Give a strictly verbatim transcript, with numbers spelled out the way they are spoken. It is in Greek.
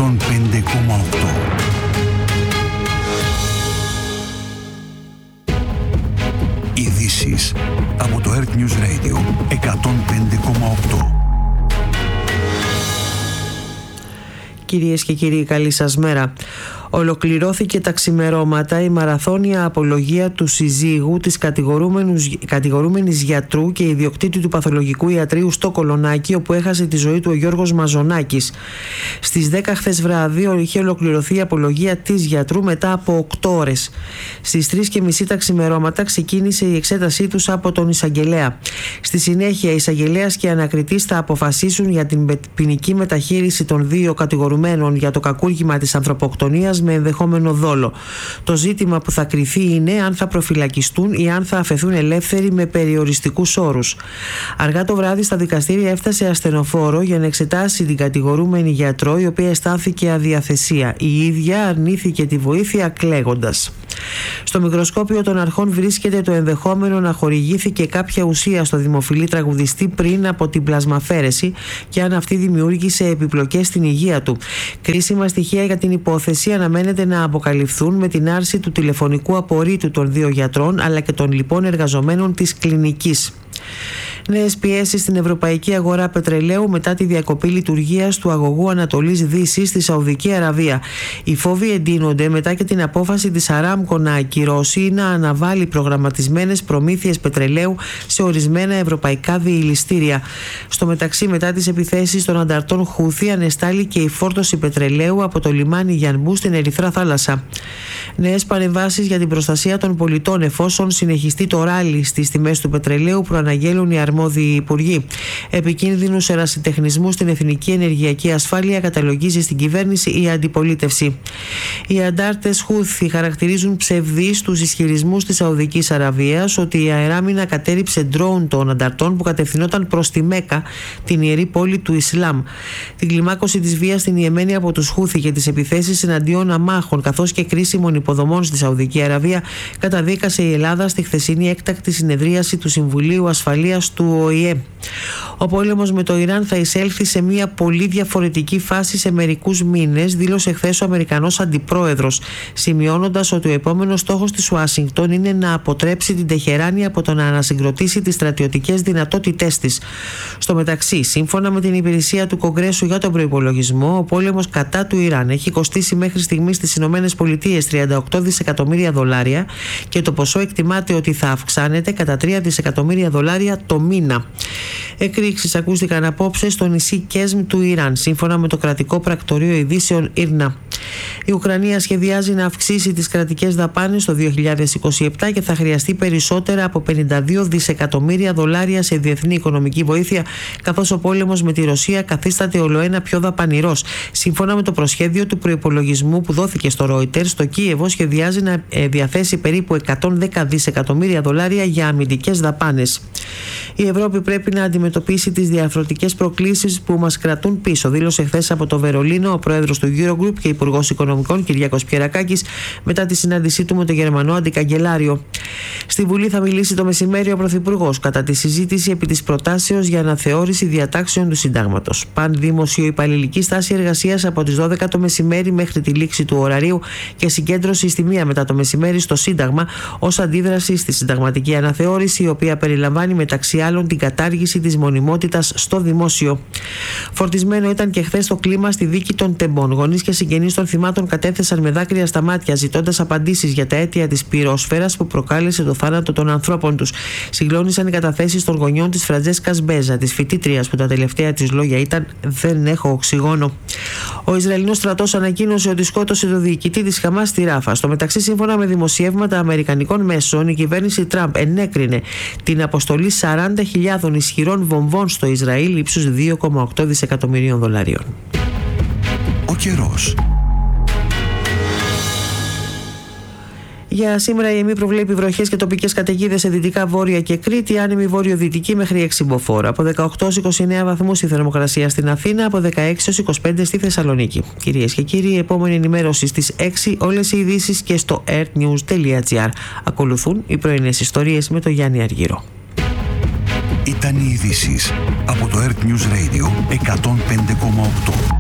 εκατόν πέντε κόμμα οκτώ. Ειδήσεις από το Earth News Radio εκατόν πέντε κόμμα οκτώ. Κυρίες και κύριοι, καλή σας μέρα. Ολοκληρώθηκε τα ξημερώματα η μαραθώνια απολογία του συζύγου της κατηγορούμενης γιατρού και ιδιοκτήτη του παθολογικού ιατρείου στο Κολονάκι, όπου έχασε τη ζωή του ο Γιώργος Μαζονάκης. Στις δέκα χθες βράδυ είχε ολοκληρωθεί η απολογία της γιατρού μετά από οκτώ ώρες. Στις τρεις και μισή τα ξημερώματα ξεκίνησε η εξέτασή τους από τον εισαγγελέα. Στη συνέχεια, η εισαγγελέας και οι ανακριτής θα αποφασίσουν για την ποινική μεταχείριση των δύο κατηγορουμένων για το κακούργημα της ανθρωποκτονίας με ενδεχόμενο δόλο. Το ζήτημα που θα κριθεί είναι αν θα προφυλακιστούν ή αν θα αφαιθούν ελεύθεροι με περιοριστικούς όρους. Αργά το βράδυ στα δικαστήρια έφτασε ασθενοφόρο για να εξετάσει την κατηγορούμενη γιατρό, η οποία αισθάνθηκε αδιαθεσία. Η ίδια αρνήθηκε τη βοήθεια κλαίγοντας. Στο μικροσκόπιο των αρχών βρίσκεται το ενδεχόμενο να χορηγήθηκε κάποια ουσία στο δημοφιλή τραγουδιστή πριν από την πλασμαφέρεση και αν αυτή δημιούργησε επιπλοκές στην υγεία του. Κρίσιμα στοιχεία για την υπόθεση αναμένεται να αποκαλυφθούν με την άρση του τηλεφωνικού απορρίτου των δύο γιατρών αλλά και των λοιπών εργαζομένων της κλινικής. Νέες πιέσεις στην ευρωπαϊκή αγορά πετρελαίου μετά τη διακοπή λειτουργίας του αγωγού Ανατολής Δύσης στη Σαουδική Αραβία. Οι φόβοι εντείνονται μετά και την απόφαση της Αράμκο να ακυρώσει ή να αναβάλει προγραμματισμένες προμήθειες πετρελαίου σε ορισμένα ευρωπαϊκά διηλιστήρια. Στο μεταξύ, μετά τις επιθέσεις των ανταρτών Χούθη, ανεστάλλει και η φόρτωση πετρελαίου από το λιμάνι Γιανμπού στην Ερυθρά Θάλασσα. Νέες παρεμβάσεις για την προστασία των πολιτών εφόσον συνεχιστεί το ράλι στις τιμές του πετρελαίου προαναγγέλουν οι αρμόδιοι υπουργοί. Επικίνδυνους ερασιτεχνισμούς στην εθνική ενεργειακή ασφάλεια καταλογίζει στην κυβέρνηση η αντιπολίτευση. Οι αντάρτες Χούθη χαρακτηρίζουν ψευδείς τους ισχυρισμούς της Σαουδικής Αραβίας ότι η αεράμινα κατέριψε ντρόουν των ανταρτών που κατευθυνόταν προς τη Μέκα, την ιερή πόλη του Ισλάμ. Την κλιμάκωση της βίας στην Ιεμένη από τους Χούθη και τις επιθέσεις εναντίον αμάχων καθώς και κρίσιμων υποδομών στη Σαουδική Αραβία καταδίκασε η Ελλάδα στη χθεσινή έκτακτη συνεδρίαση του Συμβουλίου Ασφαλείας του Ο Η Ε. Ο πόλεμος με το Ιράν θα εισέλθει σε μια πολύ διαφορετική φάση σε μερικούς μήνες, δήλωσε χθες ο Αμερικανός αντιπρόεδρος, σημειώνοντας ότι ο επόμενος στόχος της Ουάσιγκτον είναι να αποτρέψει την Τεχεράνη από το να ανασυγκροτήσει τις στρατιωτικές δυνατότητές της. Στο μεταξύ, σύμφωνα με την υπηρεσία του Κογκρέσου για τον προϋπολογισμό, ο πόλεμος κατά του Ιράν έχει κοστίσει μέχρι στιγμής στις Ηνωμένες Πολιτείες τριάντα οκτώ δισεκατομμύρια δολάρια και το ποσό εκτιμάται ότι θα αυξάνεται κατά τρία δισεκατομμύρια δολάρια το μήνα. Εκρήξεις ακούστηκαν απόψε στο νησί Κέσμ του Ιράν, σύμφωνα με το κρατικό πρακτορείο ειδήσεων Ιρνά. Η Ουκρανία σχεδιάζει να αυξήσει τις κρατικές δαπάνες το δύο χιλιάδες είκοσι επτά και θα χρειαστεί περισσότερα από πενήντα δύο δισεκατομμύρια δολάρια σε διεθνή οικονομική βοήθεια, καθώς ο πόλεμος με τη Ρωσία καθίσταται ολοένα πιο δαπανηρός. Σύμφωνα με το προσχέδιο του προϋπολογισμού που δόθηκε στο Reuters, το Κίεβο σχεδιάζει να διαθέσει περίπου εκατόν δέκα δισεκατομμύρια δολάρια για αμυντικές δαπάνες. Η Ευρώπη πρέπει να αντιμετωπίσει τις διαφορετικές προκλήσεις που μας κρατούν πίσω, δήλωσε χθες από το Βερολίνο ο πρόεδρος του Eurogroup και υπουργός Οικονομικών Κυριάκος Πιερακάκης μετά τη συνάντησή του με τον Γερμανό αντικαγκελάριο. Στη Βουλή θα μιλήσει το μεσημέρι ο Πρωθυπουργός κατά τη συζήτηση επί της προτάσεως για αναθεώρηση διατάξεων του Συντάγματος. Πανδημοσιο υπαλληλική στάση εργασίας από τις δώδεκα το μεσημέρι μέχρι τη λήξη του ωραρίου και συγκέντρωση στη μία μετά το μεσημέρι στο Σύνταγμα ως αντίδραση στη συνταγματική αναθεώρηση, η οποία περιλαμβάνει μεταξύ άλλων την κατάργηση της μονιμότητας στο δημόσιο. Φορτισμένο ήταν και χθες το κλίμα στη δίκη των Τεμπών. Γονείς και συγγενείς των θυμάτων κατέθεσαν με δάκρυα στα μάτια, ζητώντας απαντήσεις για τα αίτια της πυρόσφαιρας που προκάλεσε το θάνατο των ανθρώπων τους. Συγκλώνησαν οι καταθέσεις των γονιών της Φραντζέσκα Μπέζα, της φοιτήτριας που τα τελευταία της λόγια ήταν «Δεν έχω οξυγόνο». Ο Ισραηλινός στρατός ανακοίνωσε ότι σκότωσε το διοικητή της Χαμάς στη Ράφα. Στο μεταξύ, σύμφωνα με δημοσιεύματα αμερικανικών μέσων, η κυβέρνηση Τραμπ ενέκρινε την αποστολή σαράντα χιλιάδων ισχυρών βομβών στο Ισραήλ ύψους δύο κόμμα οκτώ δισεκατομμυρίων δολαρίων. Ο καιρός. Για σήμερα η ΕΜΗ προβλέπει βροχές και τοπικές καταιγίδες σε δυτικά βόρεια και Κρήτη, άνεμη βόρειο-δυτική μέχρι έξι μποφόρ. Από δεκαοκτώ έως είκοσι εννέα βαθμούς η θερμοκρασία στην Αθήνα, από δεκαέξι έως είκοσι πέντε στη Θεσσαλονίκη. Κυρίες και κύριοι, η επόμενη ενημέρωση στις έξι, όλες οι ειδήσεις και στο earthnews τελεία gr. Ακολουθούν οι πρωινές ιστορίες με τον Γιάννη Αργύρο. Ήταν οι ειδήσεις από το Earth News Radio εκατόν πέντε κόμμα οκτώ.